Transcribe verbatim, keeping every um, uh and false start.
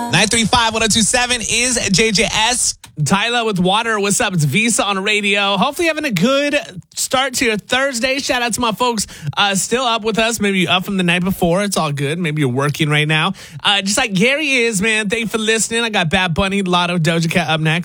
nine three five, one oh two seven is J J S. Tyler with Water. What's up? It's Visa on radio. Hopefully having a good start to your Thursday. Shout out to my folks uh, still up with us. Maybe you're up from the night before. It's all good. Maybe you're working right now. Uh, just like Gary is, man. Thank you for listening. I got Bad Bunny, Lotto, Doja Cat up next.